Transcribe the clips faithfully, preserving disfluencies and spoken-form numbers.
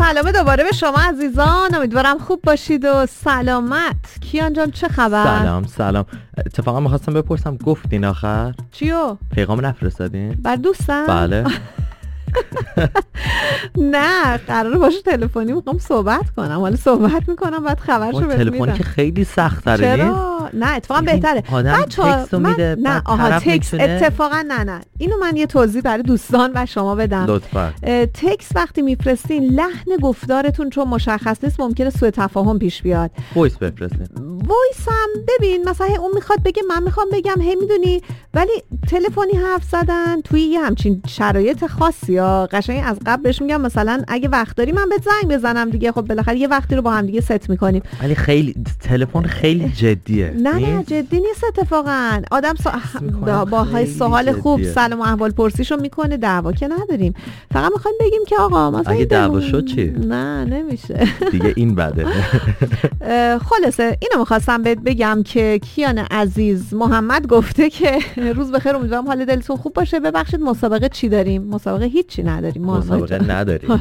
سلام دوباره به شما عزیزان، امیدوارم خوب باشید و سلامت. کیان جان چه خبر؟ سلام سلام. اتفاقا میخواستم بپرسم گفتین آخر چیو؟ پیغام نفرستادین؟ بر دوستم؟ بله. نه قراره باشه تلفنی میخوام صحبت کنم، حالا صحبت میکنم بعد خبرشو بهت میدم. تلفنی که خیلی سخت تره نیست؟ چرا؟ نه اتفاقا بهتره. آدم تکستو میده نه آها تکست اتفاقا نه نه اینو من یه توضیح برای دوستان و شما بدم. لطفا. تکست وقتی میفرستین لحن گفتارتون چون مشخص نیست ممکنه سوء تفاهم پیش بیاد. وایس بفرستین. وایس هم ببین مثلا اون میخواد بگه من میخوام بگم هی میدونی، ولی تلفنی حرف زدن توی یه همچین شرایط خاصی ها قشنگ از قبل بهش میگم مثلا اگه وقت داری من بهت زنگ بزنم دیگه، خب بالاخره یه وقتی رو با هم دیگه ست میکنیم. ولی خیلی تلفن خیلی جدیه. نه نه جدی نیست اتفاقا. آدم سا... با, با های سوال خوب سلام و احوال پرسیشو میکنه، دعوا که نداریم. فقط میخوایم بگیم که آقا مثلا اگه دعوا شد چی؟ نه نمیشه دیگه این بده. خلاصه اینو میخواستم بهت بگم که کیان عزیز محمد گفته که روز بخیر، امیدوارم حال دلتون خوب باشه. ببخشید مسابقه چی داریم؟ مسابقه هیچی نداریم. مسابقه نداریم.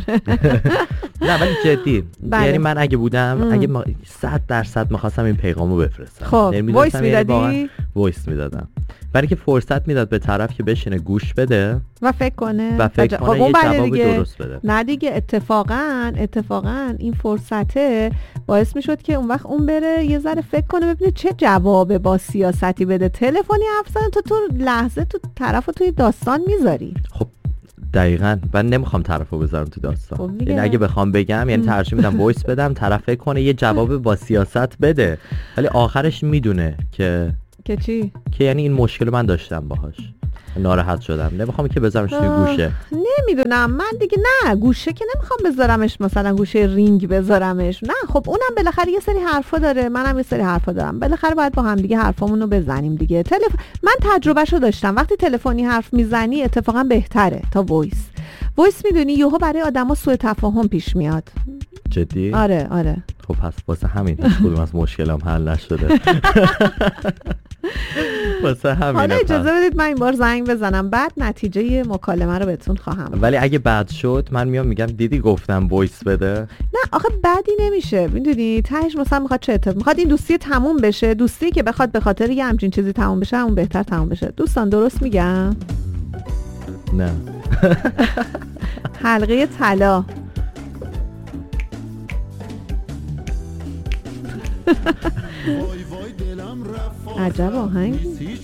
نه ولی جدی بله. یعنی من اگه بودم ام. اگه ما صد درصد میخواستم این پیغامو بفرستم. خب وایس میدادی؟ وایس میدادم برای که فرصت میداد به طرف که بشینه گوش بده و فکر کنه و فکر کنه خب یه جواب دیگه. درست بده. نه دیگه اتفاقا اتفاقا این فرصته باعث میشد که اون وقت اون بره یه ذره فکر کنه ببینه چه جواب با سیاستی بده. تلفنی حرف زدن تو تو لحظه تو طرفو توی داستان میذاری. خب دقیقاً من نمیخوام طرفو بذارم تو داستان. خب یعنی اگه بخوام بگم یعنی ترجیح میدم وایس بدم طرف فکر کنه یه جواب با سیاست بده، ولی آخرش میدونه که که چی؟ که یعنی این مشکل من داشتم باهاش، ناراحت شدم، نمیخوام که بذارمش توی گوشه. نمیدونم من دیگه نه گوشه که نمیخوام بذارمش، مثلا گوشه رینگ بذارمش. نه خب اونم بالاخره یه سری حرفا داره، منم یه سری حرفا دارم، بالاخره باید با هم دیگه حرفامونو بزنیم دیگه. تلف... من تجربهشو داشتم، وقتی تلفنی حرف میزنی اتفاقا بهتره تا وایس. وایس میدونی یهو برای آدما سوء تفاهم پیش میاد. جدی؟ آره آره. خب پس واسه همین هیچ کدوم از مشکلام حل نشده. واسه همین. حالا اجازه بدید من این بار زنگ بزنم بعد نتیجه مکالمه رو بهتون خواهم. ولی اگه بد شد من میام میگم دیدی گفتم وایس بده. نه آخه بدی نمیشه، میدونی تهش مثلا میخواد چه اتفاقی میخواد این دوستی تموم بشه. دوستی که بخواد به خاطر یه همچین چیزی تموم بشه اون بهتر تموم بشه. دوستان درست میگم؟ نه. حلقه طلا. عجب آهنگ.